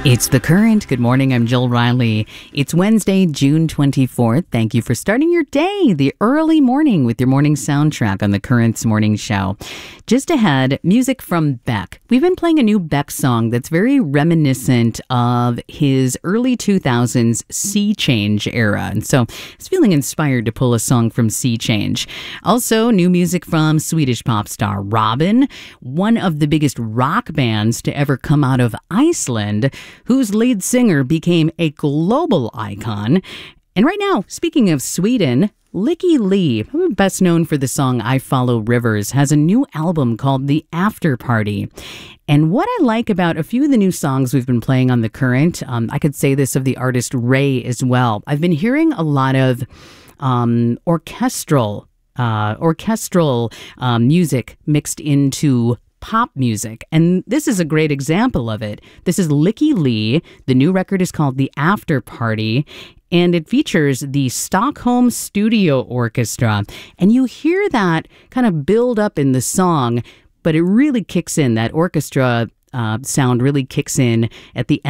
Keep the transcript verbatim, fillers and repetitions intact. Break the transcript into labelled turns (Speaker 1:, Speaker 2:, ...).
Speaker 1: It's The Current. Good morning, I'm Jill Riley. It's Wednesday, June twenty-fourth. Thank you for starting your day, the early morning, with your morning soundtrack on The Current's morning show. Just ahead, music from Beck. We've been playing a new Beck song that's very reminiscent of his early two thousands Sea Change era. And so I was feeling inspired to pull a song from Sea Change. Also, new music from Swedish pop star Robyn, one of the biggest rock bands to ever come out of Iceland, whose lead singer became a global icon. And right now, speaking of Sweden, Lykke Li, best known for the song I Follow Rivers, has a new album called The After Party. And what I like about a few of the new songs we've been playing on The Current, um, I could say this of the artist Ray as well. I've been hearing a lot of um, orchestral, uh, orchestral uh, music mixed into pop music, and this is a great example of it. This is Lykke Li. The new record is called The After Party, and it features the Stockholm Studio Orchestra. And you hear that kind of build up in the song, but it really kicks in. That orchestra uh, sound really kicks in at the end.